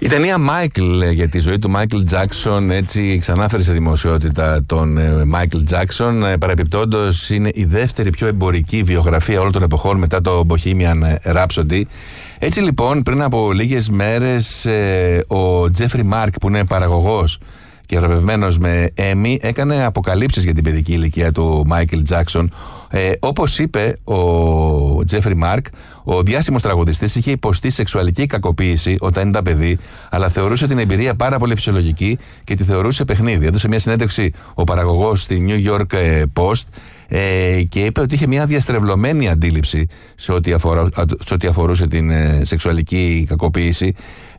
Η ταινία Michael για τη ζωή του Michael Jackson έτσι ξανάφερε σε δημοσιότητα τον Michael Jackson. Παρεπιπτόντως είναι η δεύτερη πιο εμπορική βιογραφία όλων των εποχών μετά το Bohemian Rhapsody. Έτσι λοιπόν πριν από λίγες μέρες ο Jeffrey Mark, που είναι παραγωγός και βραβευμένος με Emmy, έκανε αποκαλύψεις για την παιδική ηλικία του Michael Jackson. Όπως είπε ο Jeffrey Mark, ο διάσημος τραγουδιστής είχε υποστεί σεξουαλική κακοποίηση όταν ήταν παιδί, αλλά θεωρούσε την εμπειρία πάρα πολύ φυσιολογική και τη θεωρούσε παιχνίδι. Έδωσε μια συνέντευξη ο παραγωγός στη New York Post και είπε ότι είχε μια διαστρεβλωμένη αντίληψη σε ό,τι αφορούσε την σεξουαλική κακοποίηση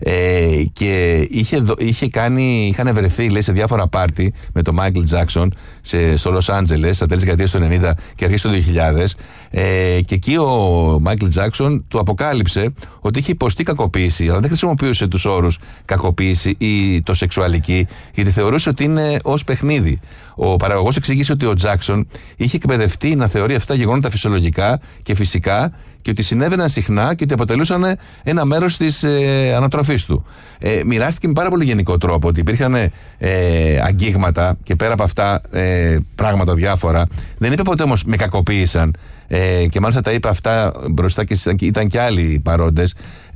και είχαν βρεθεί, λέει, σε διάφορα πάρτι με τον Michael Jackson στο Los Angeles στα τέλη της δεκαετίας του 90 και αρχές του 2000 και εκεί ο Michael Jackson του αποκάλυψε ότι είχε υποστεί κακοποίηση, αλλά δεν χρησιμοποιούσε τους όρους κακοποίηση ή το σεξουαλική, γιατί θεωρούσε ότι είναι ως παιχνίδι. Ο παραγωγός εξήγησε ότι ο Jackson είχε εκπαιδευτεί να θεωρεί αυτά γεγονότα φυσιολογικά και φυσικά και ότι συνέβαιναν συχνά και ότι αποτελούσαν ένα μέρος της ανατροφής του. Μοιράστηκε με πάρα πολύ γενικό τρόπο ότι υπήρχαν αγγίγματα και πέρα από αυτά πράγματα διάφορα. Δεν είπε ποτέ όμως με κακοποίησαν και μάλιστα τα είπε αυτά μπροστά και ήταν και άλλοι παρόντες.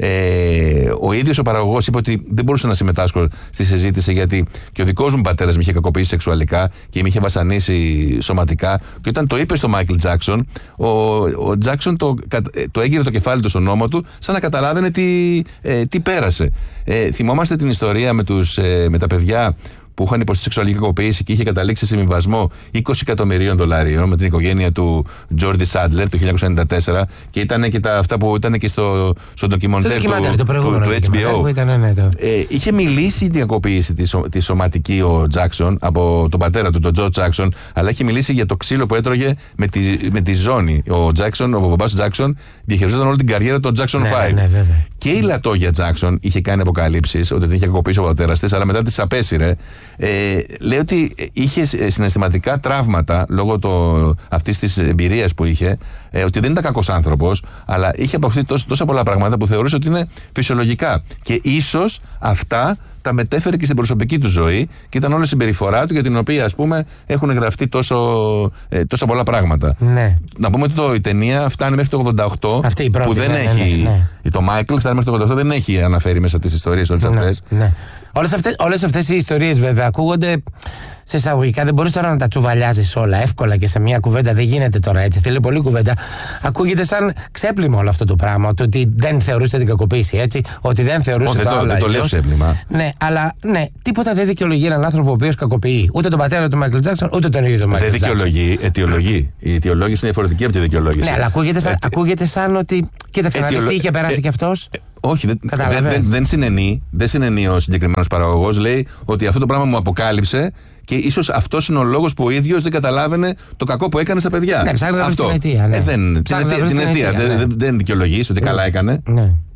Ο ίδιος ο παραγωγός είπε ότι δεν μπορούσε να συμμετάσχω στη συζήτηση γιατί και ο δικός μου πατέρας με είχε κακοποιήσει σεξουαλικά και με είχε βασανίσει σωματικά, και όταν το είπε στο Michael Jackson, ο Jackson το έγειρε το κεφάλι του στον ώμο του σαν να καταλάβαινε τι πέρασε. Θυμόμαστε την ιστορία με τα παιδιά που είχαν υποστεί σεξουαλική κακοποίηση και είχε καταλήξει σε συμβιβασμό $20 εκατομμυρίων με την οικογένεια του Jordi Sadler το 1994, και ήταν και αυτά που ήταν και στο ντοκιμοντέρ του HBO. Είχε μιλήσει την κακοποίηση τη σωματική ο Jackson από τον πατέρα του, τον George Jackson, αλλά είχε μιλήσει για το ξύλο που έτρωγε με τη ζώνη. Ο μπαμπάς Jackson διαχειριζόταν όλη την καριέρα των Jackson 5. Και η Λατόγια Jackson είχε κάνει αποκαλύψεις ότι την είχε κακοποιήσει ο πατέρας της, αλλά μετά της απέσυρε. Λέει ότι είχε συναισθηματικά τραύματα λόγω αυτής της εμπειρίας που είχε, ότι δεν ήταν κακός άνθρωπος, αλλά είχε αποκτήσει τόσα πολλά πράγματα που θεωρούσε ότι είναι φυσιολογικά. Και ίσως αυτά τα μετέφερε και στην προσωπική του ζωή και ήταν όλη η συμπεριφορά του για την οποία, ας πούμε, έχουν γραφτεί τόσα πολλά πράγματα. Ναι. Να πούμε ότι η ταινία φτάνει μέχρι το 88. Αυτή η πρώτη, που δεν έχει. Ναι. Το Michael φτάνει μέχρι το 88, δεν έχει αναφέρει μέσα τις ιστορίες όλες αυτές. Ναι. Όλες αυτές οι ιστορίες βέβαια ακούγονται σε εισαγωγικά, δεν μπορείς τώρα να τα τσουβαλιάζεις όλα εύκολα και σε μια κουβέντα, δεν γίνεται τώρα έτσι, θέλει πολύ κουβέντα. Ακούγεται σαν ξέπλυμα όλο αυτό το πράγμα, ότι δεν θεωρούσε την κακοποίηση έτσι, ότι δεν θεωρούσε το άλλο. Δεν το λέω ξέπλυμα. Ναι, αλλά ναι, τίποτα δεν δικαιολογεί έναν άνθρωπο ο οποίος κακοποιεί ούτε τον πατέρα του Michael Jackson, ούτε τον ίδιο τον Michael Jackson. Δεν δικαιολογεί, αιτιολογεί. Η αιτιολόγηση είναι διαφορετική από τη δικαιολόγηση. Ναι, αλλά ακούγεται σαν ότι. Κοίταξε να δεις τι είχε περάσει κι αυτός. Όχι, δεν συνενεί ο συγκεκριμένος παραγωγός. Λέει ότι αυτό το πράγμα μου αποκάλυψε και ίσως αυτός είναι ο λόγος που ο ίδιος δεν καταλάβαινε το κακό που έκανε στα παιδιά. Ναι, ψάχνει να βρει την αιτία. Την αιτία δεν δικαιολογείς ότι καλά έκανε. Ναι.